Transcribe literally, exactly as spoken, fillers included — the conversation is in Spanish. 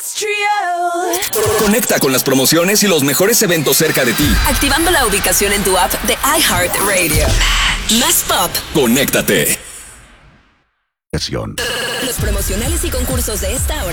Conecta con las promociones y los mejores eventos cerca de ti. Activando la ubicación en tu app de iHeartRadio. Más pop. Conéctate. Los promocionales y concursos de esta hora